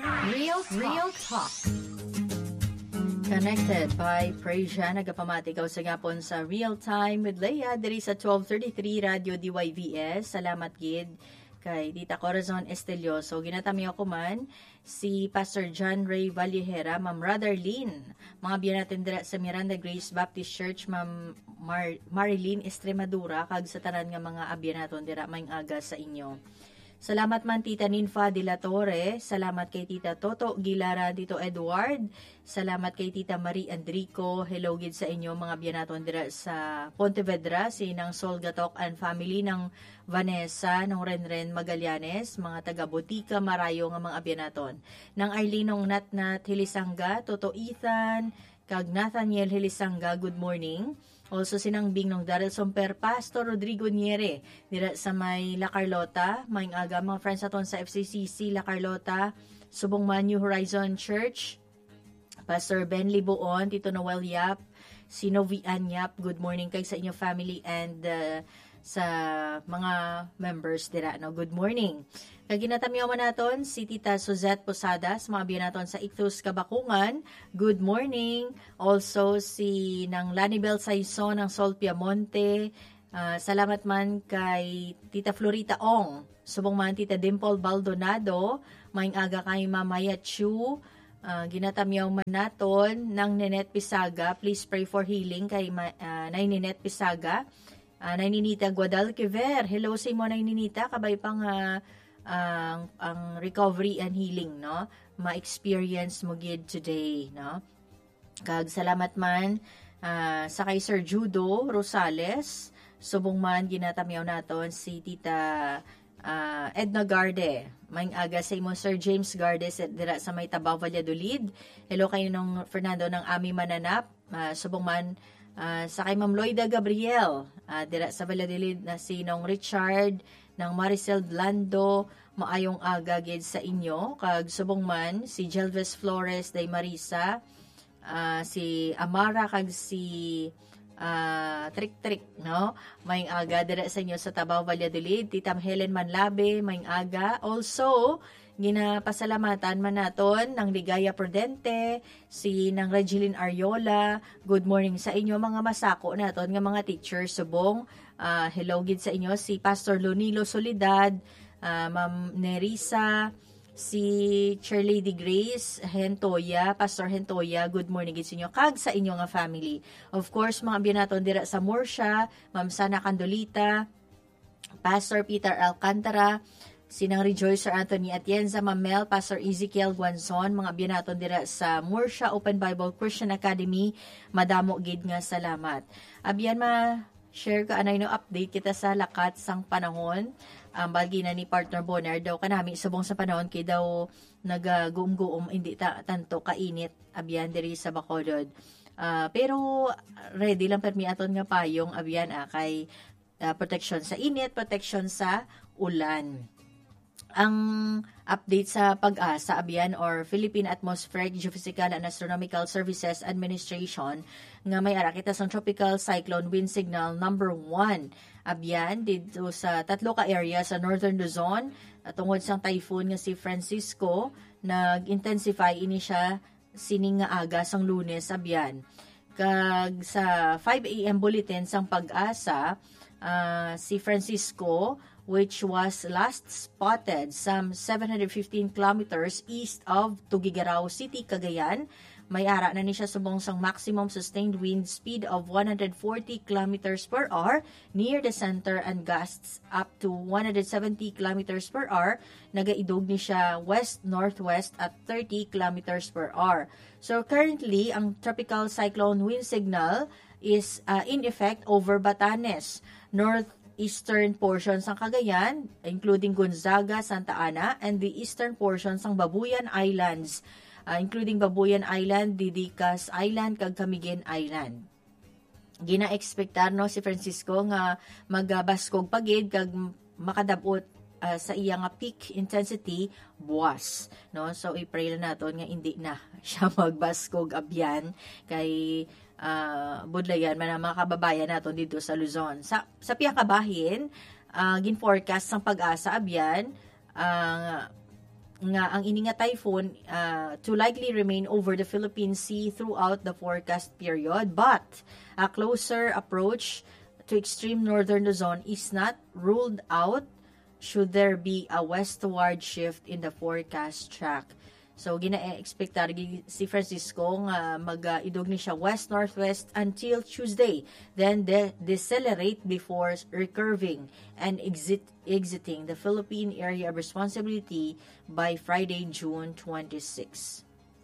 Real Talk. Connected by Prasia, nagapamatigaw sa gapon sa Real Time with Leia, diri sa 1233 Radio DYVS. Salamat gid kay Tita Corazon Estelioso. Ginatami ako man si Pastor John Ray Vallejera, Ma'am Rotherlyn, mga biyan natin dira sa Miranda Grace Baptist Church, Ma'am Marilyn Estremadura, kag sa tanan nga mga abyan naton dira maing aga sa inyo. Salamat man Tita Ninfa de la Torre, salamat kay Tita Toto Gilara, Tito Edward, salamat kay Tita Marie Andrico, hello gid sa inyo mga biyanaton dira sa Pontevedra, sinang Sol Gatok and family ng Vanessa, ng Renren Magallanes, mga taga Botica Marayo nga mga biyanaton, ng Arlinong Natnat Hilisanga, Toto Ethan, kag Nathaniel Hilisanga, good morning. Also sinangbing ng Daryl Somper, Pastor Rodrigo Niere, dira sa may La Carlota, maing aga mga friends aton sa FCCC La Carlota, subong man New Horizon Church, Pastor Ben Libuon, Tito Noel Yap, si Novian Yap, good morning kay sa inyo family and sa mga members dira, no? Good morning. Kaginatamiyo man naton si Tita Suzette Posadas, mga biyan naton sa Ictus Kabakungan, good morning. Also si nang Lanibel Saison ng Sol Piamonte, salamat man kay Tita Florita Ong, subong man Tita Dimple Baldonado, maing aga kay Mamaya Chu, ginatamiyaw man naton ng Ninette Pisaga, please pray for healing kay Nay Ninette Pisaga. Nay Ninita Guadalquivir, hello sa imo Nay Ninita, kabay pang ang recovery and healing, no? Ma-experience mo gid today, no? Kag salamat man sa kay Sir Judo Rosales, subong man ginatamiyaw naton si Tita Edna Garde, maing aga sa imo Sir James Garde dira sa may Tabaw Valladolid, hello kay nung Fernando ng Ami Mananap, subong man sa kay Ma'am Loida Gabriel, dira sa Valladolid na si Nong Richard, ng Maricel Blando, maayong aga gid sa inyo, kag subong man si Jelves Flores day Marisa, si Amara kag si Trick, no? Maayong aga dira sa inyo sa Tabaw Valladolid, Tita Helen Manlabe, maayong aga. Also, ginapasalamatan man naton ng Ligaya Prudente, si nang Regeline Ariola, good morning sa inyo mga masako naton nga mga teachers subong, hello gid sa inyo si Pastor Lunilo Solidad, Ma'am Nerisa, si Chairlady Grace Hentoya, Pastor Hentoya, good morning gid sa inyo kag sa inyo nga family. Of course mga abyan naton dira sa Morsha, Ma'am Sana Candolita, Pastor Peter Alcantara, sinang Rejoicer Anthony Atienza, Mamel, Pastor Ezekiel Guanzon, mga biyanaton dira sa Morsha Open Bible Christian Academy, madamo gid nga salamat. Abyan ma-share ka anay no update kita sa lakat sang panahon. Balgi na ni partner Bonner daw kanami subong sa panahon kay daw nagaguom-guom hindi tanto kainit abyan diri sa Bacolod. Pero ready lang permi aton nga payong abyan kay protection sa init, protection sa ulan. Ang update sa PAG-ASA abyan or Philippine Atmospheric Geophysical and Astronomical Services Administration nga may ara kita sa tropical cyclone wind signal number 1 abyan dito sa tatlo ka area sa Northern Luzon tungod sa typhoon nga si Francisco, nag-intensify ini siya sining nga aga sang Lunes abyan. Kag sa 5 AM bulletin sang PAG-ASA, si Francisco, which was last spotted some 715 kilometers east of Tuguegarao City, Cagayan. May ara na ni siya subong sang maximum sustained wind speed of 140 kilometers per hour near the center and gusts up to 170 kilometers per hour. Nagaidog ni siya west-northwest at 30 kilometers per hour. So currently, ang tropical cyclone wind signal is in effect over Batanes, northeastern portions ng Cagayan, including Gonzaga, Santa Ana, and the eastern portions ng Babuyan Islands, including Babuyan Island, Didicas Island, kag Camiguin Island. Gina-expectar no si Francisco nga magabaskog pagid kag makadabot sa iya nga peak intensity buwas, no? So i-pray lang naton nga hindi na siya magbaskog abyan kay budlayan man ang mga kababayan naton dito sa Luzon. Sa piya ka bahin, gin-forecast sang PAG-ASA abyan nga ang ini nga typhoon to likely remain over the Philippine Sea throughout the forecast period, but a closer approach to extreme northern Luzon is not ruled out should there be a westward shift in the forecast track. So, gina-expectar si Francisco nga mag-idog ni siya west-northwest until Tuesday. Then, decelerate before recurving and exiting the Philippine area of responsibility by Friday, June 26.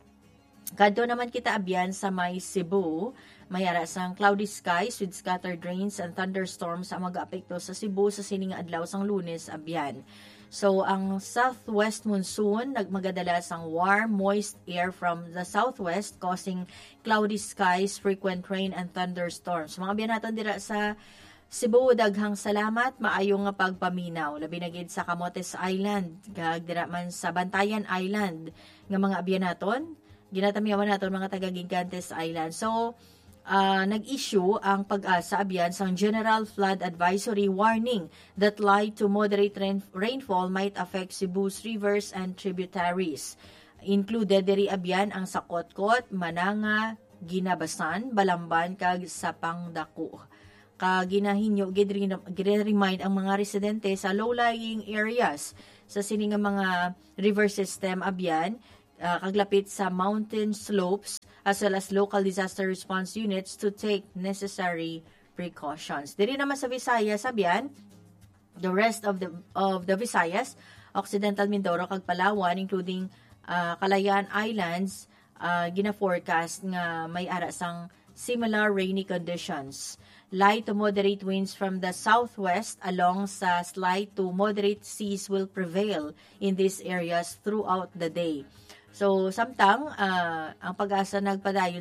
Kadto naman kita abyan sa may Cebu, may arasang cloudy skies with scattered rains and thunderstorms ang mag-apekto sa Cebu sa sining adlaw sang Lunes abyan. So, ang southwest monsoon, nagmagadalas ang warm, moist air from the southwest causing cloudy skies, frequent rain, and thunderstorms. Mga biyan natin dira sa Cebu, daghang salamat, maayong nga pagpaminaw. Labi na gid sa Camotes Island, dira man sa Bantayan Island, nga mga biyan naton, ginatamiyawan naton mga taga-Gigantes Island. So, nag-issue ang Pag-asa abyan sang General Flood Advisory warning that light to moderate rainfall might affect Cebu's rivers and tributaries. Included diri abyan ang Sakotkot, Mananga, Ginabasan, Balamban kag Sapangdako. Ginahinyo gid-remind ang mga residente sa low-lying areas sa sining mga river system abyan kaglapit sa mountain slopes as well as local disaster response units to take necessary precautions. Diri naman sa Visayas abyan, the rest of the Visayas, Occidental Mindoro kag Palawan including Calayan Islands, gina-forecast nga may ara sang similar rainy conditions. Light to moderate winds from the southwest along sa slight to moderate seas will prevail in these areas throughout the day. So, samtang ang Pag-asa nagapadayon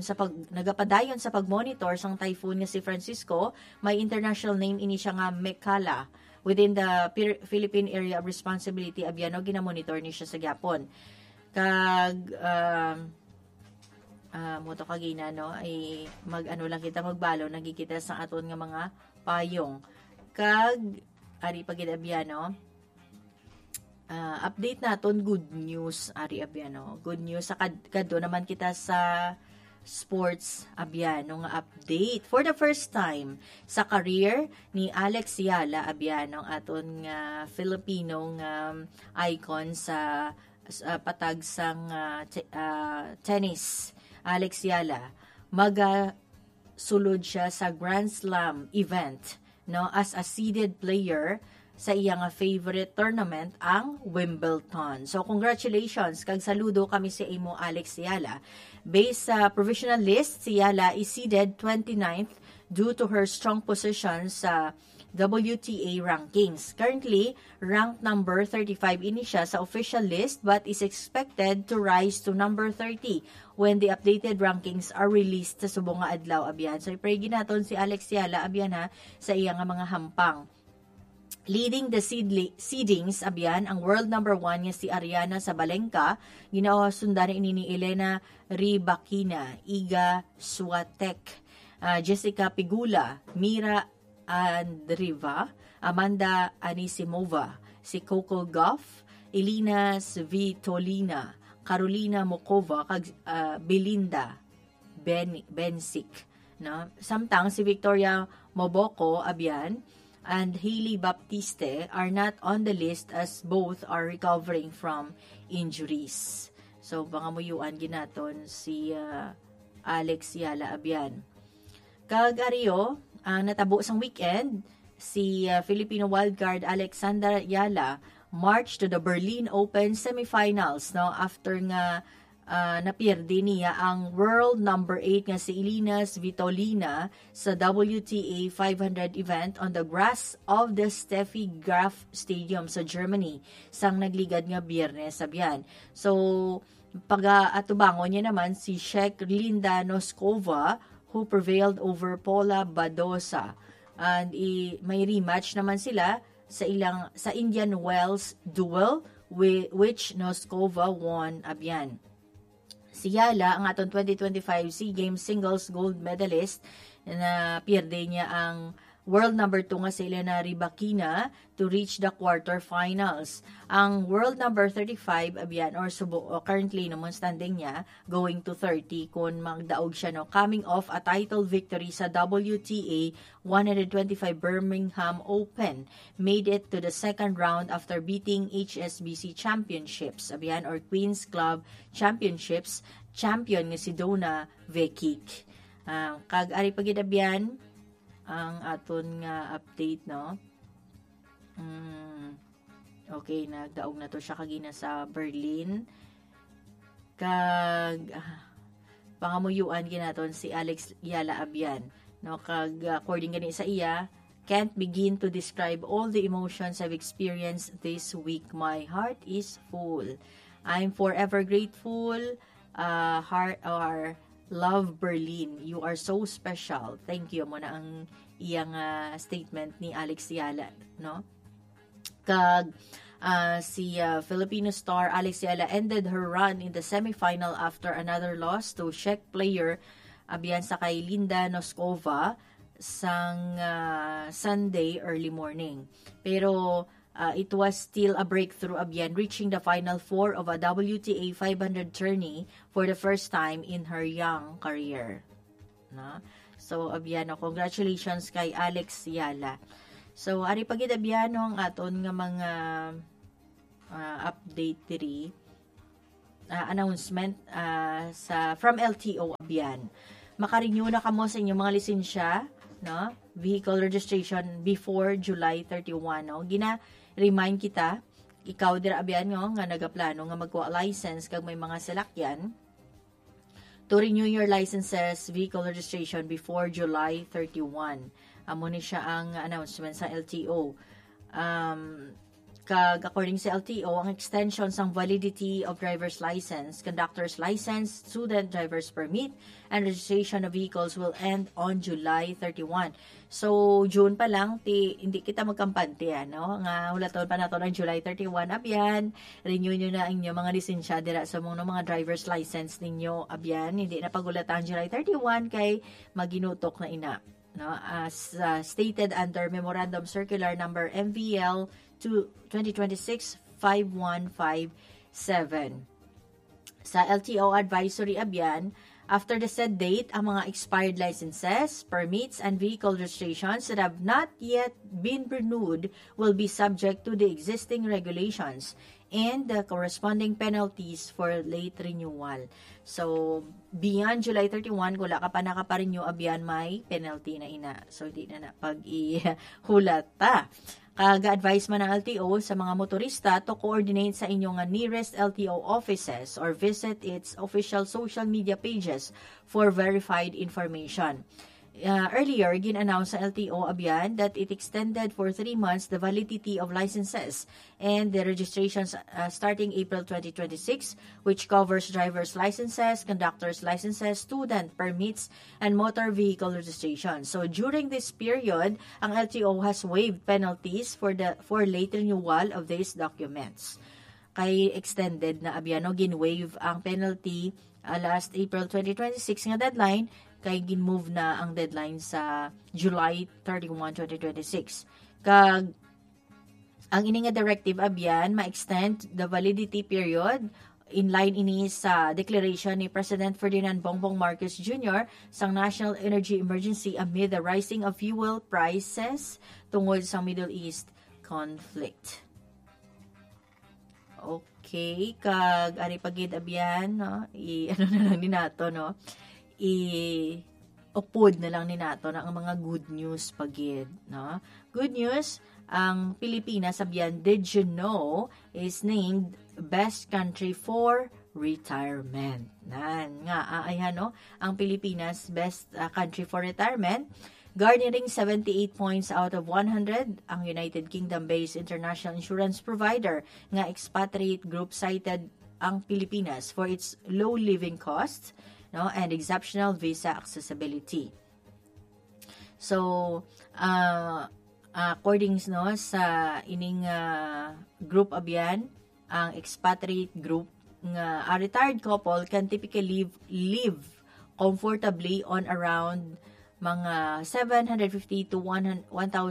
sa pagmonitor sang typhoon nga si Francisco, may international name ini siya nga Mekala. Within the Philippine Area of Responsibility abyano ginamonitor ni siya sa Gyapon. Kag moto kagina no ay mag-ano lang kita magbalo nagikita sa aton nga mga payong. Kag ari pagid abyano update naton good news ari abyano. Good news sa kadto naman kita sa sports abyano nga update. For the first time sa career ni Alex Yala abyano aton nga Filipino nga icon sa patag sang tennis. Alex Yala sulod siya sa Grand Slam event no as a seeded player sa iyang favorite tournament ang Wimbledon. So congratulations kag saludo kami sa imo Alex Yala. Based sa provisional list, si Yala is seeded 29th due to her strong position sa WTA rankings. Currently, ranked number 35 ini siya sa official list but is expected to rise to number 30 when the updated rankings are released sa subong nga adlaw abyan. So i-pray ginaton si Alex Yala abyan ha sa iyang mga hampang. Leading the seedings abyan ang world number 1 nga si Ariana Sabalenka, ginasundan ini ni Elena Rybakina, Iga Swiatek, Jessica Pegula, Mira Andreeva, Amanda Anisimova, si Coco Gauff, Elina Svitolina, Carolina Mokova, kag Belinda Bencic, no? Samtang si Victoria Moboko abyan and Hailey Baptiste are not on the list as both are recovering from injuries. So pangamuyuan ginaton si Alex Yala abyan. Kag ariyo natabo sang weekend, si Filipino wildcard Alexander Yala marched to the Berlin Open semifinals no after nga napierdi niya ang world number 8 nga si Elina Svitolina sa WTA 500 event on the grass of the Steffi Graf Stadium sa Germany sang nagligad nga Biyernes sabyan. So pag-atubangon niya naman si Czech Linda Noskova who prevailed over Paula Badosa, and may rematch naman sila sa Indian Wells duel which Noskova won abyan. Si Yala ang atong 2025 SEA Games singles gold medalist na pierde niya ang world number 2 nga si Elena Rybakina to reach the quarterfinals. Ang world number 35 abyan or currently naman standing niya going to 30 kung magdaog siya no, coming off a title victory sa WTA 125 Birmingham Open, made it to the second round after beating HSBC Championships abyan or Queens Club Championships champion nga si Donna Vekic. Kag ari pagidabyan ang aton nga update no. Okay, nagdaog na to siya kagina sa Berlin. Kag pangamuyuan ginaton si Alex Yala Abian no, kag according gani sa iya, can't begin to describe all the emotions I've experienced this week. My heart is full. I'm forever grateful. Heart or love Berlin. You are so special. Thank you mo na ang iyang statement ni Alex Yala, no? Kag si Filipino star Alex Yala ended her run in the semifinal after another loss to Czech player abiyan sa kay Linda Noskova sang Sunday early morning. Pero it was still a breakthrough abyan, reaching the final four of a WTA 500 tourney for the first time in her young career. No? So, abyan, congratulations kay Alex Yala. So, ari pagid abyan ang aton nga mga update diri, announcement from LTO abyan. Makarenew na kamo sa inyong mga lisensya, no? Vehicle registration before July 31, no? Remind kita, ikaw dira abyan nga nagaplano nga magkuha license kag may mga salakyan, to renew your licenses, vehicle registration before July 31. Amo ni siya ang announcement sa LTO. Kag according sa LTO, ang extension sang validity of driver's license, conductor's license, student driver's permit, and registration of vehicles will end on July 31. So, June pa lang, hindi kita magkampante, no? Nga hulaton pa nato ng July 31, abyan, renew nyo na inyo mga lisensya dira sa mga driver's license ninyo, abyan, hindi na pagulatan July 31 kay maginutok na ina. No, as stated under Memorandum Circular Number MVL 2026-5157. Sa LTO Advisory abyan, after the said date, ang mga expired licenses, permits, and vehicle registrations that have not yet been renewed will be subject to the existing regulations and the corresponding penalties for late renewal. So, beyond July 31, kung wala ka pa nakaparenew, abyan may penalty na ina. So, hindi na pag-ihulata. Kaga-advise man ng LTO sa mga motorista to coordinate sa inyong nearest LTO offices or visit its official social media pages for verified information. Earlier, gin-announce sa LTO abyan that it extended for 3 months the validity of licenses and the registrations starting April 2026, which covers driver's licenses, conductor's licenses, student permits, and motor vehicle registration. So during this period, ang LTO has waived penalties for late renewal of these documents. Kay extended na abyan, gin-waive ang penalty last April 2026 nga deadline, kay gin-move na ang deadline sa July 31, 2026. Kag ang ini nga directive abyan ma-extend the validity period in line ini sa declaration ni President Ferdinand Bongbong Marcos Jr. sang National Energy Emergency amid the rising of fuel prices tungod sa Middle East conflict. Okay, kag ari pagid abyan, no? Ano na lang ni nato, no? I-upod na lang ni nato na ang mga good news pagid, no? Good news, ang Pilipinas, sabihan, did you know, is named best country for retirement. No? Ang Pilipinas, best country for retirement, garnering 78 points out of 100. Ang United Kingdom-based international insurance provider nga expatriate group cited ang Pilipinas for its low living costs, no, and exceptional visa accessibility. So, according sa ining group abyan, ang expatriate group nga a retired couple can typically live comfortably on around mga 750 to 1,000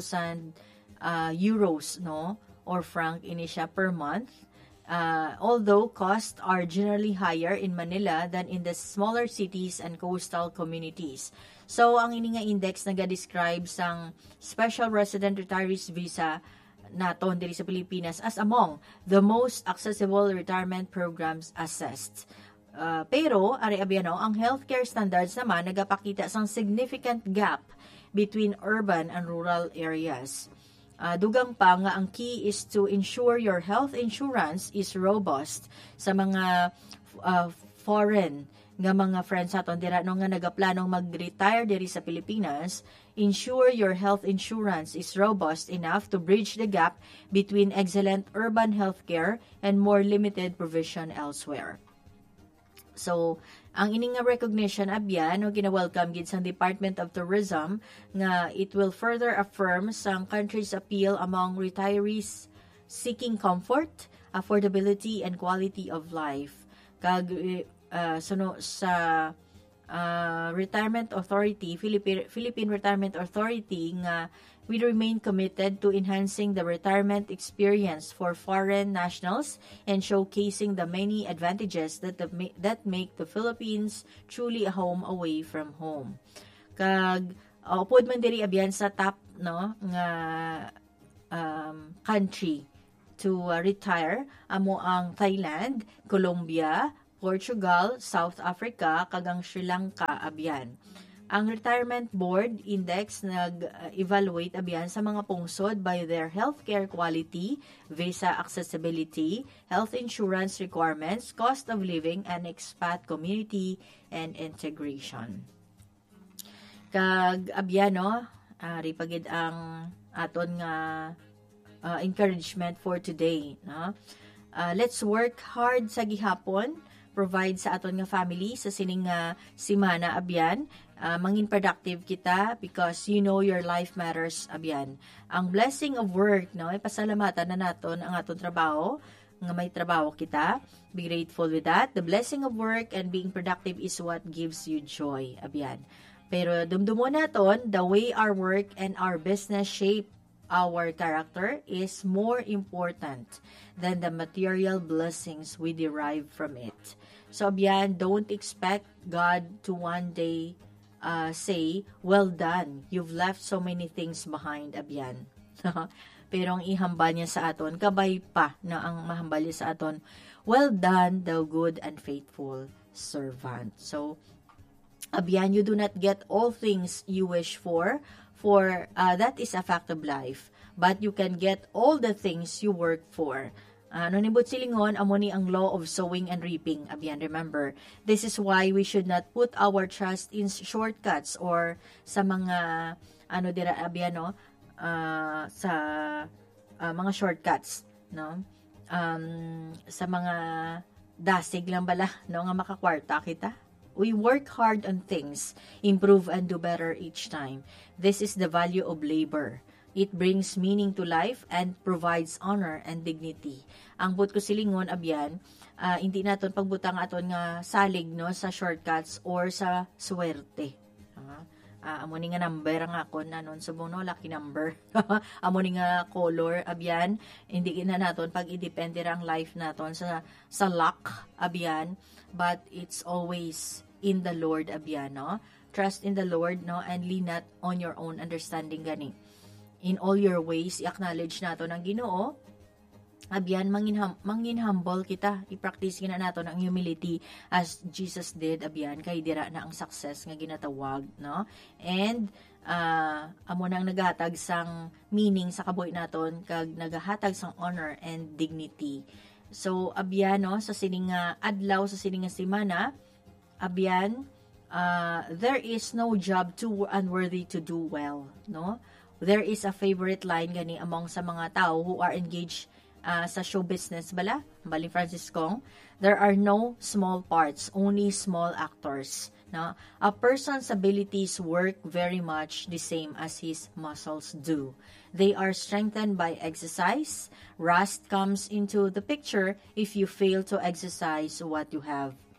euros, no, or franc ini siya per month. Although costs are generally higher in Manila than in the smaller cities and coastal communities. So, ang ini nga index naga-describe sang Special Resident Retirees Visa naton diri sa Pilipinas as among the most accessible retirement programs assessed. Pero, ari abiano, ang healthcare standards naman nagapakita sang significant gap between urban and rural areas. Dugang pa nga ang key is to ensure your health insurance is robust sa mga foreign nga mga friends aton dira no nga nagaplanong mag-retire diri sa Pilipinas. Ensure your health insurance is robust enough to bridge the gap between excellent urban healthcare and more limited provision elsewhere. So, ang ining nga recognition abyan no gina-welcome gid sa Department of Tourism nga it will further affirm sang country's appeal among retirees seeking comfort, affordability and quality of life. Kag sa Retirement Authority, Philippine Retirement Authority nga we remain committed to enhancing the retirement experience for foreign nationals and showcasing the many advantages that make the Philippines truly a home away from home. Kag upod man diri abyan sa top no nga country to retire amo ang Thailand, Colombia, Portugal, South Africa, kag ang Sri Lanka abyan. Ang Retirement Board Index nag-evaluate abyan sa mga pungsod by their healthcare quality, visa accessibility, health insurance requirements, cost of living, and expat community and integration. Kag abyan no, ripagid ang aton nga encouragement for today, no? Let's work hard sa gihapon, provide sa aton nga family sa sining simana abyan. Mangin productive kita because you know your life matters abyan. Ang blessing of work, no, ay pasalamatan na naton ang aton trabaho, nga may trabaho kita. Be grateful with that. The blessing of work and being productive is what gives you joy abyan. Pero dumdumo naton, the way our work and our business shape our character is more important than the material blessings we derive from it. So abyan, don't expect God to one day say, well done, you've left so many things behind, abyan. Pero ang ihambal niya sa aton, kabay pa na ang mahambal niya sa aton, well done, thou good and faithful servant. So, abyan, you do not get all things you wish for that is a fact of life. But you can get all the things you work for. Nibut silingon, amo ni ang law of sowing and reaping. Abyan, remember, this is why we should not put our trust in shortcuts or sa mga, abyan, no? Sa mga shortcuts, no? Sa mga dasig lang bala, no? Nga makakwarta kita. We work hard on things, improve and do better each time. This is the value of labor. It brings meaning to life and provides honor and dignity. Ang but ko silingon abyan, hindi naton pagbutang aton nga salig no sa shortcuts or sa swerte. Amo ni nga number nga kon nanon subong no lucky number. Amo ni nga color abyan, hindi na naton pag idepende ang life naton sa luck abyan, but it's always in the Lord abyan, no? Trust in the Lord, no, and lean not on your own understanding gani. In all your ways, i-acknowledge nato ng Ginoo. Abyan, mangin humble kita. I-practice na nato ng humility as Jesus did, abyan, kay dira na ang success nga ginatawag, no? And, amo nang naghatag sang meaning sa kabuhi naton, kag naghatag sang honor and dignity. So, abyan, no, sa sining adlaw, sa sining simana, abyan, there is no job too unworthy to do well, no? There is a favorite line gani among sa mga tao who are engaged sa show business bala, Baling Francis Kong, there are no small parts, only small actors. No? A person's abilities work very much the same as his muscles do. They are strengthened by exercise. Rust comes into the picture if you fail to exercise what you have.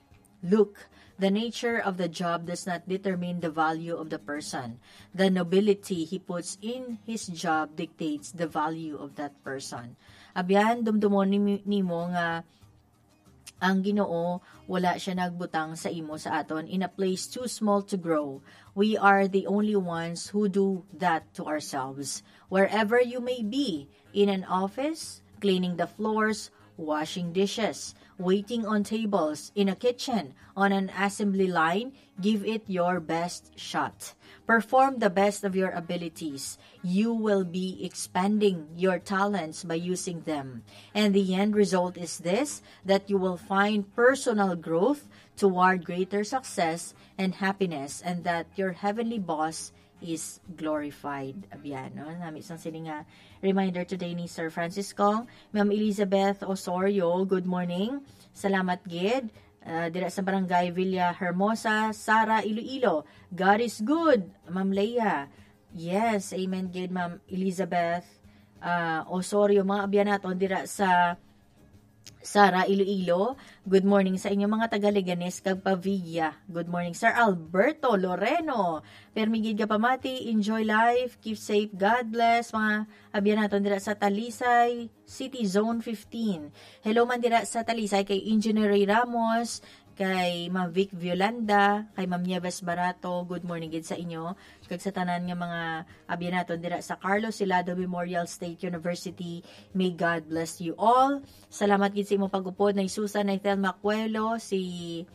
Look, the nature of the job does not determine the value of the person. The nobility he puts in his job dictates the value of that person. Abyan, dumdumon nimo nga ang Ginoo wala siya nagbutang sa imo sa aton in a place too small to grow. We are the only ones who do that to ourselves. Wherever you may be, in an office, cleaning the floors, washing dishes, waiting on tables, in a kitchen, on an assembly line, give it your best shot. Perform the best of your abilities. You will be expanding your talents by using them. And the end result is this, that you will find personal growth toward greater success and happiness, and that your heavenly boss is glorified. Abyan, no? Nami isang sininga reminder today ni Sir Francis Kong. Ma'am Elizabeth Osorio, good morning. Salamat, Gid. Dira sa Barangay Villa Hermosa, Sara, Iloilo. God is good. Ma'am Leia. Yes, amen, Gid, Ma'am Elizabeth Osorio. Mga abyan naton dira sa Sara, Iloilo. Good morning sa inyo mga taga-Leganes kag Pavilla. Good morning, Sir Alberto Loreno. Permigid ka pamati, enjoy life, keep safe, God bless. Mga abyan naton dira sa Talisay City Zone 15. Hello man dira sa Talisay kay Engineer Ray Ramos, kay Ma'am Vic Violanda, kay Ma'am Nieves Barato. Good morning gid sa inyo. Kag sa tanan nga mga abyan naton dira sa Carlos Silado Memorial State University. May God bless you all. Salamat gid sa imong pag-upod na Susan na Thelma Cuelo, si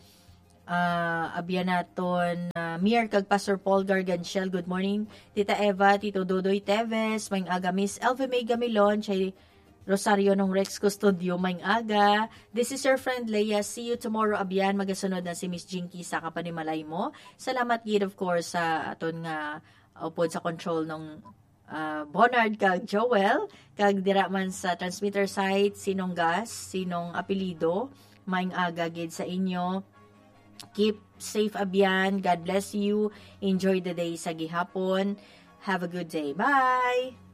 abyan naton Mir kag Pastor Paul Garganchel. Good morning Tita Eva, Tito Dodoy Teves, maing aga Miss Elvie May Gamilon, chay Rosario ng Rex Custodio, maing aga. This is your friend Leia. See you tomorrow, abyan. Magasunod na si Miss Jinky sa kapanimalay mo. Salamat gid of course sa aton nga upod sa control ng Bonard kag Joel, kag dira man sa transmitter site, sinong gas, sinong apelido, maing aga gid sa inyo. Keep safe, abyan. God bless you. Enjoy the day sa gihapon. Have a good day. Bye!